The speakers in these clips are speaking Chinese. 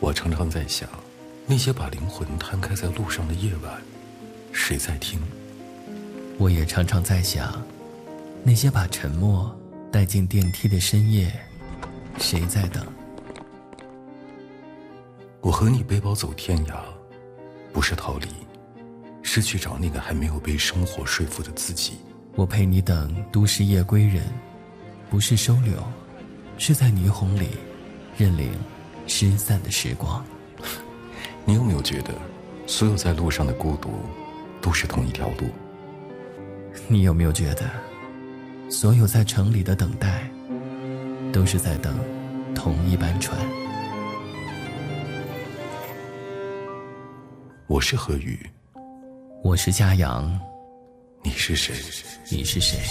我常常在想，那些把灵魂摊开在路上的夜晚，谁在听？ 我也常常在想，那些把沉默带进电梯的深夜，谁在等？ 我和你背包走天涯，不是逃离，是去找那个还没有被生活说服的自己。 我陪你等都市夜归人，不是收留，是在霓虹里认领失散的时光。 你有没有觉得，所有在路上的孤独，都是同一条路？ 你有没有觉得，所有在城里的等待，都是在等同一班船？ 我是何宇， 我是嘉阳， 你是谁？ 你是谁？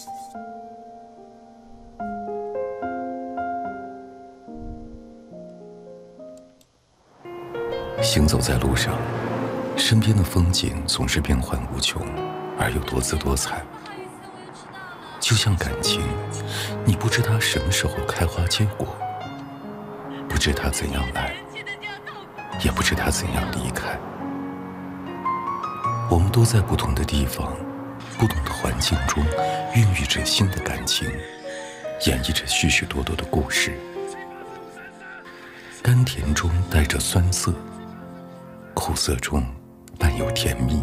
行走在路上，身边的风景总是变幻无穷，而又多姿多彩。就像感情，你不知它什么时候开花结果，不知它怎样来，也不知它怎样离开。我们都在不同的地方，不同的环境中，孕育着新的感情，演绎着许许多多的故事。甘甜中带着酸涩，苦涩中伴有甜蜜。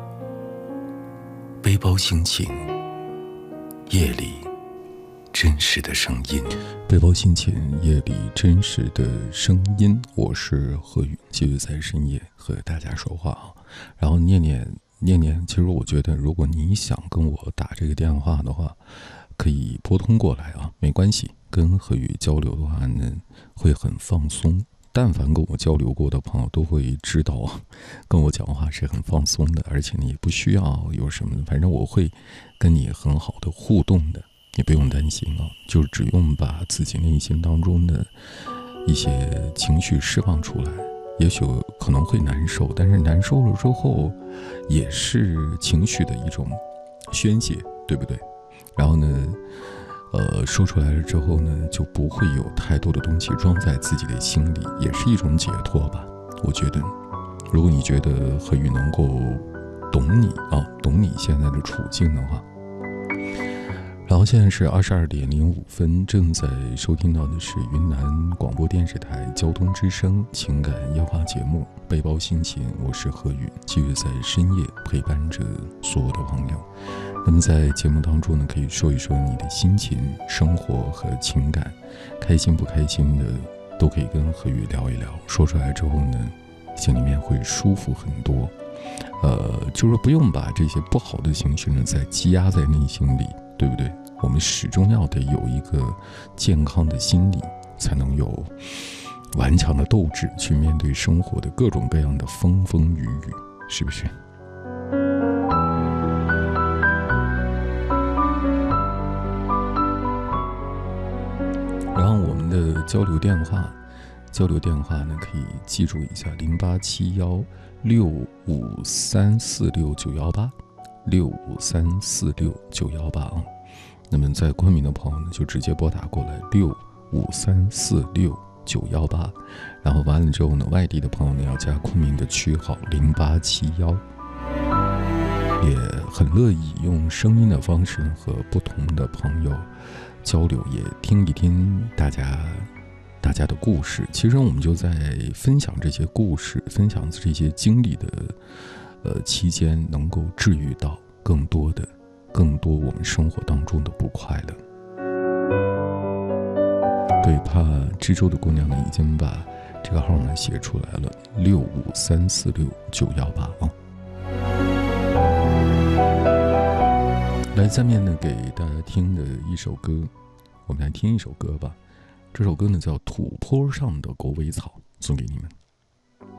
背包心情，夜里真实的声音。背包心情，夜里真实的声音。我是何宇，继续在深夜和大家说话啊。然后念念，其实我觉得，如果你想跟我打这个电话的话，可以拨通过来啊，没关系。跟何宇交流的话呢，会很放松。但凡跟我交流过的朋友都会知道，跟我讲话是很放松的，而且你不需要有什么，反正我会跟你很好的互动的，你不用担心啊，就只用把自己内心当中的一些情绪释放出来。也许可能会难受，但是难受了之后，也是情绪的一种宣泄，对不对？然后呢，说出来了之后呢，就不会有太多的东西装在自己的心里，也是一种解脱吧。我觉得，如果你觉得何宇能够懂你啊，懂你现在的处境的话，然后现在是22:05，正在收听到的是云南广播电视台交通之声情感夜话节目《背包心情》，我是何宇，继续在深夜陪伴着所有的朋友。那么在节目当中呢，可以说一说你的心情、生活和情感，开心不开心的都可以跟何宇聊一聊。说出来之后呢，心里面会舒服很多。就是不用把这些不好的情绪呢再积压在内心里，对不对？我们始终要得有一个健康的心理，才能有顽强的斗志去面对生活的各种各样的风风雨雨，是不是？然后我们的交流电话呢，可以记住一下0871-65346-918，65346-918那么在昆明的朋友呢，就直接拨打过来65346-918，然后完了之后呢，外地的朋友呢要加昆明的区号0871，也很乐意用声音的方式和不同的朋友交流，也听一听大家的故事。其实我们就在分享这些故事，分享这些经历的期间，能够治愈到更多我们生活当中的不快乐。对，怕知州的姑娘呢已经把这个号码写出来了，65346-918啊。来，下面呢给大家听的一首歌，我们来听一首歌吧。这首歌呢叫《土坡上的狗尾草》，送给你们。